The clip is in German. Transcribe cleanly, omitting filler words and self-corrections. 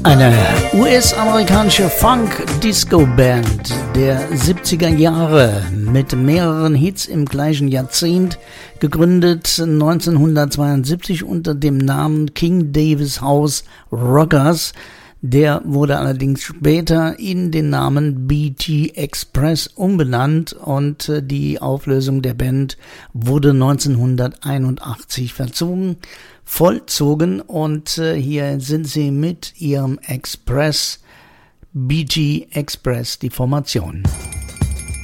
Eine US-amerikanische Funk-Disco-Band der 70er Jahre mit mehreren Hits im gleichen Jahrzehnt, gegründet 1972 unter dem Namen King Davis House Rockers. Der wurde allerdings später in den Namen BG Express umbenannt und die Auflösung der Band wurde 1981 vollzogen und hier sind sie mit ihrem Express, BG Express, die Formation.